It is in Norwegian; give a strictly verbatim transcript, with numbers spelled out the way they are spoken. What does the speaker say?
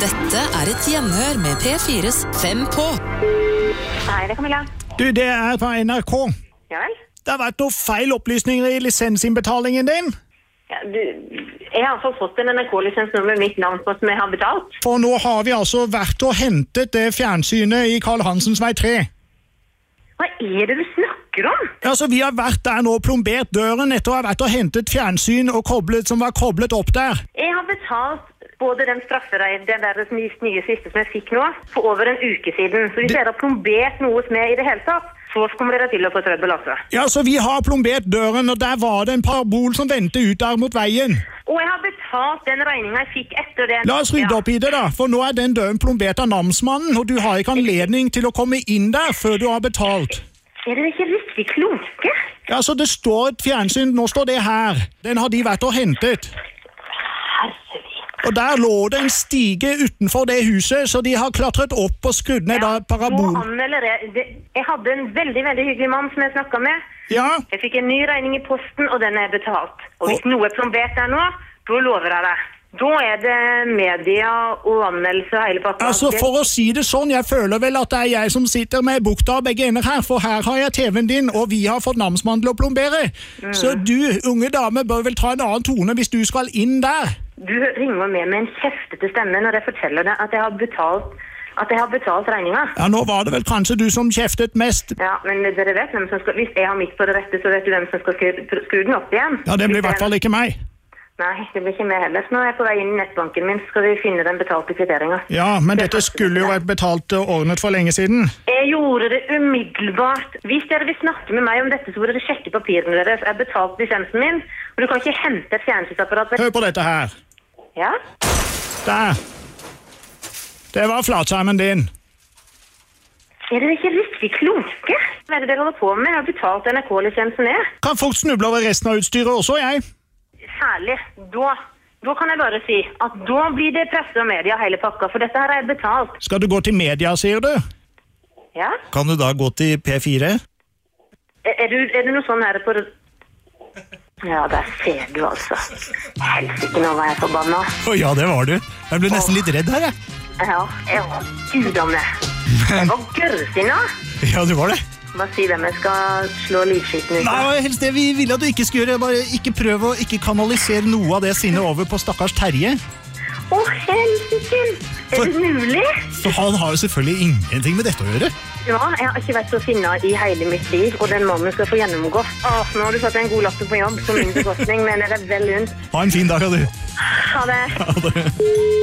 Dette er et gjenhør med P fires Fem på. Hei, det er Camilla. Du, det er fra N R K. Ja vel? Det har vært noen feil opplysninger i lisensinnbetalingen din. Ja, du, jeg har altså fått en N R K-lisensnummer med mitt navn på som jeg har betalt. For nå har vi altså vært og hentet det fjernsynet i Karl Hansens vei tre. Hva er det du snakker om? Altså, vi har vært der nå og plombert døren etter å ha vært og hentet fjernsyn og koblet, som var koblet opp der. Jeg har betalt både den straffereid, den der nye, nye siste som jeg fikk nå, for over en uke siden. Så hvis dere har plombert noe som er i det hele tatt, så kommer dere til å få trøbbel altså. Ja, så vi har plombert døren, og der var det en parabol som ventet ut der mot veien. Og jeg har betalt den regningen jeg fikk etter det. La oss rydde opp i det da, for nå er den døren plombert av namsmannen, og du har ikke anledning til å komme inn der før du har betalt. Er det ikke riktig kloke? Ja, så det står et fjernsyn, nå står det her. Den har de vært og hentet. Og der lå det en stige utenfor det huset, så de har klatret opp og skrudd ned Ja, da parabol. så anmelder jeg. Det- Jeg hadde en veldig, veldig hyggelig mann som jeg snakket med. Ja, Jeg fikk en ny regning i posten, og den er betalt. Og hvis noe er plombert der nå, da lover jeg deg. Da er det media og anmeldelse og hele pakka. altså for å si det sånn, jeg føler vel at det er jeg som sitter med bukta av begge ender her, for her har jeg T V-en din, og vi har fått namsmann til å plombere. Mm. Så du, unge dame, bør vel ta en annen tone hvis du skal inn der. Du ringer med med en kjeftete stemme når jeg forteller deg at jeg har betalt, at jeg har betalt regninga. Ja, nå var det vel kanskje du som kjeftet mest. Ja, men dere vet hvem som skal, hvis jeg har mitt på det rette, så vet du hvem som skal skru, skru den opp igjen. Ja, det blir i hvert fall ikke meg. Nei, det blir ikke meg heller. Så nå er jeg på vei inn i nettbanken min, så skal vi finne den betalte kvitteringa. Ja, men dette skulle jo vært betalt og ordnet for lenge siden. Jeg gjorde det umiddelbart. Hvis dere vil snakke med meg om dette, så må dere sjekke papirene deres. Jeg har betalt lisensen min, og du kan ikke hente et fjernsynsapparat. Hør på dette her. Ja? Der. Det var flatskjermen din. Er dere ikke riktig kloke? Hva er det dere holder på med? Jeg har betalt N R K-lisensen ned. Kan folk snuble over resten av utstyret også, jeg? Særlig. Da, da kan jeg bare si at da blir det presse og media hele pakka, for dette her er betalt. Skal du gå til media, sier du? Ja? Kan du da gå til P fire? Er, er, du, er det noe sånn her på... Ja, der ser du altså. Helsike, nå var jeg forbanna. Å ja, det var du. Jeg ble nesten litt redd her, jeg. Ja, jeg var udomme. Jeg var gørrsinna. Ja, du var det. Bare si hvem jeg skal slå livskiten ut. Nei, det var helst det vi ville at du ikke skulle gjøre. Bare ikke prøve å ikke kanalisere noe av det sinnet over på stakkars Terje. Å, helsike! Er For- det mulig? For han har jo selvfølgelig ingenting med dette å gjøre. Ja, jeg har ikke vært så sinna i hele mitt liv, og den mannen skal få gjennomgå. Åh, nå har du fått en god lappen på jobb, på min bekostning, men er det vel lunt. Ha en fin dag, ja, du. Ha det. Ha det.